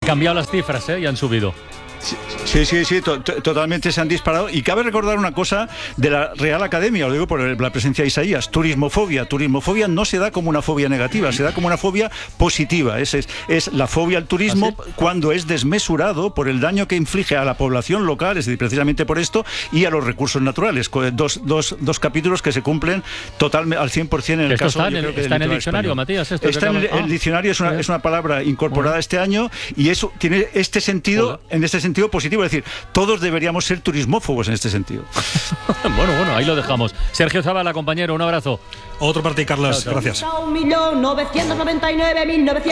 cambiado las cifras, y han subido. Sí, totalmente se han disparado. Y cabe recordar una cosa de la Real Academia, lo digo por la presencia de Isaías: turismofobia. Turismofobia no se da como una fobia negativa, se da como una fobia positiva. Es la fobia al turismo. ¿Ah, sí? Cuando es desmesurado por el daño que inflige a la población local, es decir, precisamente por esto, y a los recursos naturales. Dos capítulos que se cumplen totalmente al 100% en el esto caso. Está en el diccionario, Matías. Está en el diccionario, es una palabra incorporada este año, y eso tiene este sentido, en este sentido positivo, es decir, todos deberíamos ser turismófobos en este sentido. Bueno, ahí lo dejamos. Sergio Zabala, compañero, un abrazo. Otro para ti, Carlos. Gracias.